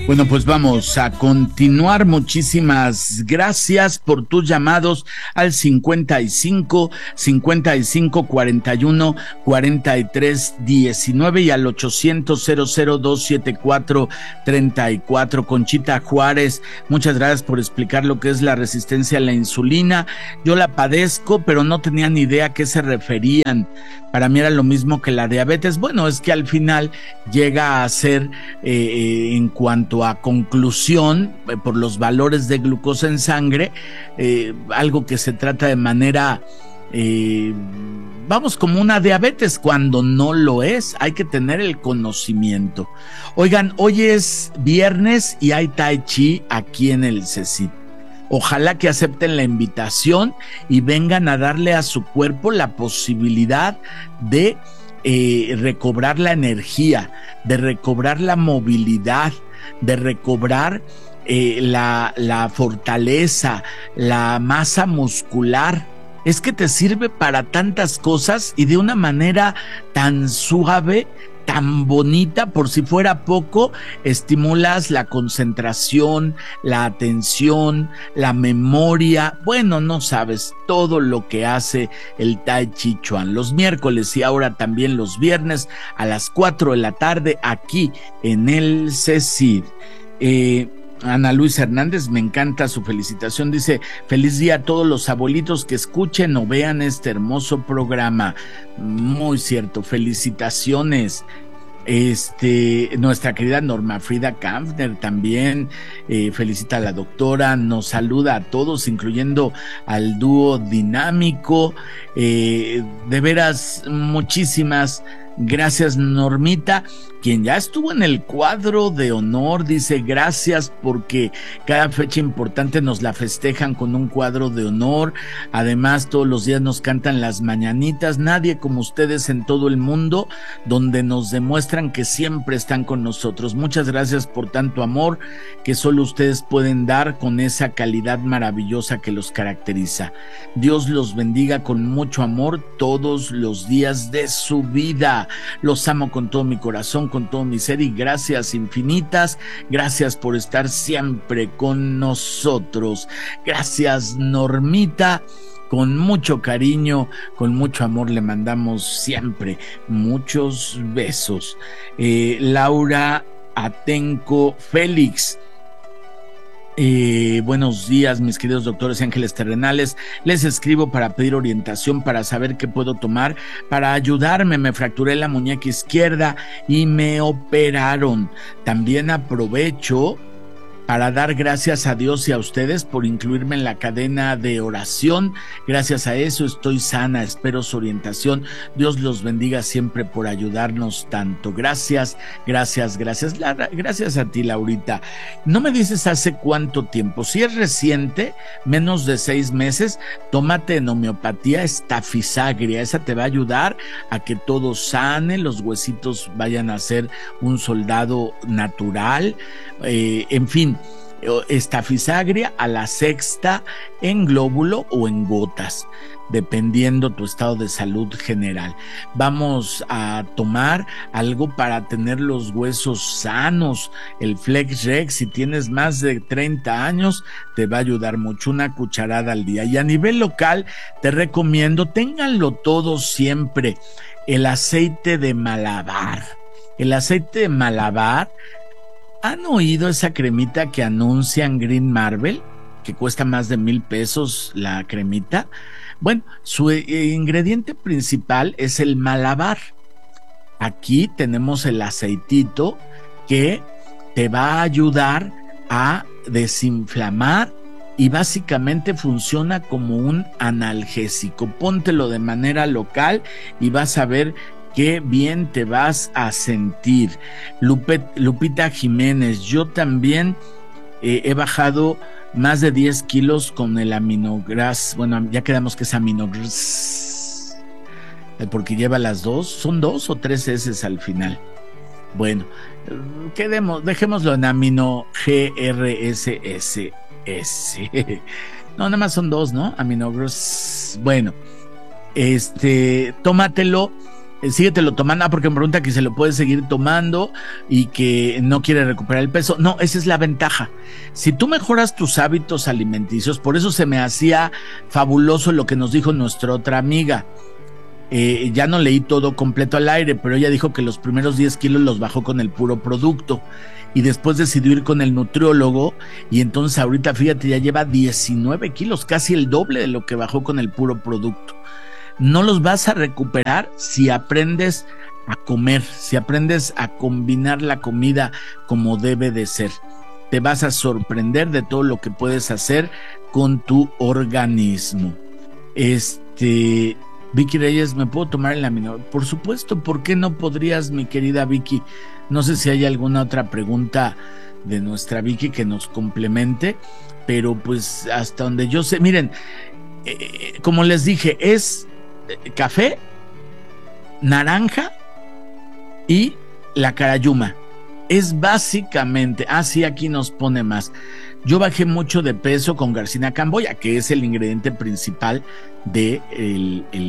Bueno, pues vamos a continuar. Muchísimas gracias por tus llamados al 55 41 43 19 y al 800-00-274-34. Conchita Juárez, muchas gracias por explicar lo que es la resistencia a la insulina. Yo la padezco, pero no tenía ni idea a qué se referían. Para mí era lo mismo que la diabetes. Bueno, es que al final llega a ser en cuanto a conclusión, por los valores de glucosa en sangre, algo que se trata de manera, vamos, como una diabetes, cuando no lo es. Hay que tener el conocimiento. Oigan, hoy es viernes y hay Tai Chi aquí en el CECIT. Ojalá que acepten la invitación y vengan a darle a su cuerpo la posibilidad de recobrar la energía, de recobrar la movilidad, de recobrar la fortaleza, la masa muscular. Es que te sirve para tantas cosas y de una manera tan suave, tan bonita. Por si fuera poco, estimulas la concentración, la atención, la memoria. Bueno, no sabes todo lo que hace el Tai Chi Chuan. Los miércoles y ahora también los viernes a las 4 de la tarde aquí en el CECID. Ana Luisa Hernández, me encanta su felicitación, dice: feliz día a todos los abuelitos que escuchen o vean este hermoso programa. Muy cierto, felicitaciones. Nuestra querida Norma Frida Kampfner también felicita a la doctora, nos saluda a todos, incluyendo al dúo dinámico. De veras, muchísimas gracias, Normita, quien ya estuvo en el cuadro de honor. Dice: gracias porque cada fecha importante nos la festejan con un cuadro de honor. Además, todos los días nos cantan las mañanitas. Nadie como ustedes en todo el mundo, donde nos demuestran que siempre están con nosotros. Muchas gracias por tanto amor que solo ustedes pueden dar con esa calidad maravillosa que los caracteriza. Dios los bendiga con mucho amor todos los días de su vida. Los amo con todo mi corazón, con todo mi ser, y gracias infinitas. Gracias por estar siempre con nosotros. Gracias, Normita. Con mucho cariño, con mucho amor le mandamos siempre muchos besos. Laura Atenco Félix: buenos días, mis queridos doctores y ángeles terrenales. Les escribo para pedir orientación, para saber qué puedo tomar para ayudarme. Me fracturé la muñeca izquierda y me operaron. También aprovecho para dar gracias a Dios y a ustedes por incluirme en la cadena de oración. Gracias a eso estoy sana. Espero su orientación. Dios los bendiga siempre por ayudarnos tanto. Gracias, gracias, gracias. Gracias a ti, Laurita. No me dices hace cuánto tiempo. Si es reciente, menos de 6 meses, tómate en homeopatía estafisagria. Esa te va a ayudar a que todo sane, los huesitos vayan a ser un soldado natural. En fin, estafisagria a la 6ª en glóbulo o en gotas, dependiendo tu estado de salud general. Vamos a tomar algo para tener los huesos sanos. El FlexRex, si tienes más de 30 años, te va a ayudar mucho. Una cucharada al día. Y a nivel local, te recomiendo, ténganlo todo siempre, el aceite de Malabar. El aceite de Malabar. ¿Han oído esa cremita que anuncian Green Marble? Que cuesta más de $1,000 la cremita. Bueno, su ingrediente principal es el Malabar. Aquí tenemos el aceitito que te va a ayudar a desinflamar y básicamente funciona como un analgésico. Póntelo de manera local y vas a ver qué bien te vas a sentir. Lupita Jiménez: yo también he bajado más de 10 kilos con el aminogras. Bueno, ya quedamos que es aminogras, porque lleva las dos. ¿Son 2 o 3 S al final? Bueno, dejémoslo en amino GRSSS. No, nada más son 2, ¿no? Aminogras. Bueno, tómatelo síguetelo tomando, porque me pregunta que se lo puede seguir tomando y que no quiere recuperar el peso. No, esa es la ventaja. Si tú mejoras tus hábitos alimenticios, por eso se me hacía fabuloso lo que nos dijo nuestra otra amiga. Ya no leí todo completo al aire, pero ella dijo que los primeros 10 kilos los bajó con el puro producto y después decidió ir con el nutriólogo y entonces ahorita, fíjate, ya lleva 19 kilos, casi el doble de lo que bajó con el puro producto. No los vas a recuperar si aprendes a comer, si aprendes a combinar la comida como debe de ser. Te vas a sorprender de todo lo que puedes hacer con tu organismo. Vicky Reyes, ¿me puedo tomar el laminador? Por supuesto, ¿por qué no podrías, mi querida Vicky? No sé si hay alguna otra pregunta de nuestra Vicky que nos complemente, pero pues hasta donde yo sé, miren, como les dije, es café, naranja y la carayuma. Es básicamente, sí, aquí nos pone más. Yo bajé mucho de peso con Garcinia Camboya, que es el ingrediente principal de el